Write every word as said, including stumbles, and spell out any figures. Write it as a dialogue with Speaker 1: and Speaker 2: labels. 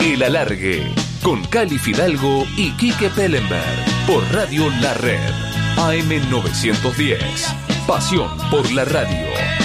Speaker 1: El Alargue, con Cali Fidalgo y Quique Pellenberg, por Radio La Red, A M novecientos diez. Pasión por la radio.